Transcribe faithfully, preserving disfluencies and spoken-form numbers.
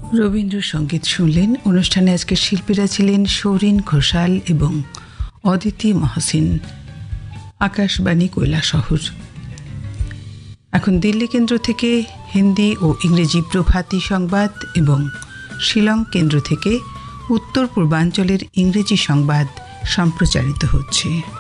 রবীন্দ্রসঙ্গীত শুনলেন। অনুষ্ঠানে আজকে শিল্পীরা ছিলেন সৌরিন ঘোষাল এবং অদিতি মহসিন। আকাশবাণী কৈলাসহর। এখন দিল্লি কেন্দ্র থেকে হিন্দি ও ইংরেজি প্রভাতী সংবাদ এবং শিলং কেন্দ্র থেকে উত্তর পূর্বাঞ্চলের ইংরেজি সংবাদ সম্প্রচারিত হচ্ছে।